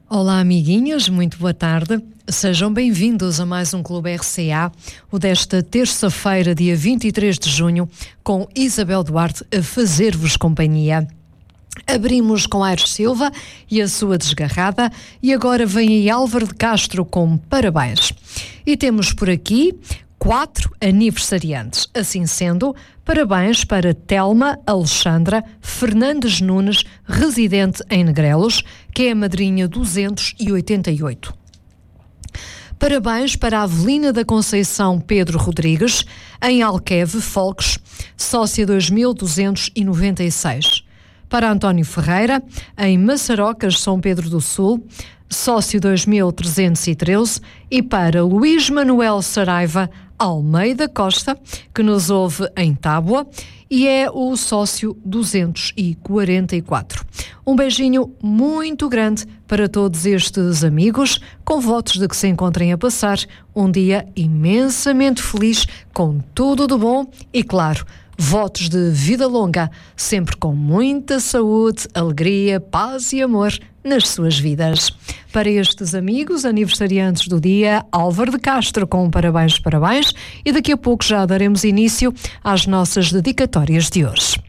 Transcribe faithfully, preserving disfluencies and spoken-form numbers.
Olá, amiguinhos, muito boa tarde. Sejam bem-vindos a mais um Clube R C A, o desta terça-feira, dia vinte e três de junho, com Isabel Duarte a fazer-vos companhia. Abrimos com Aires Silva e a sua desgarrada, e agora vem aí Álvaro de Castro com parabéns. E temos por aqui quatro aniversariantes. Assim sendo, parabéns para Telma Alexandra Fernandes Nunes, residente em Negrelos, que é a madrinha duzentos e oitenta e oito. Parabéns para a Avelina da Conceição Pedro Rodrigues, em Alqueve, Folques, sócia dois mil duzentos e noventa e seis. Para António Ferreira, em Maçarocas, São Pedro do Sul, sócio dois mil trezentos e treze, e para Luís Manuel Saraiva Almeida Costa, que nos ouve em Tábua e é o sócio duzentos e quarenta e quatro. Um beijinho muito grande para todos estes amigos, com votos de que se encontrem a passar um dia imensamente feliz, com tudo de bom e, claro, votos de vida longa, sempre com muita saúde, alegria, paz e amor nas suas vidas. Para estes amigos aniversariantes do dia, Álvaro de Castro com parabéns, parabéns, e daqui a pouco já daremos início às nossas dedicatórias de hoje.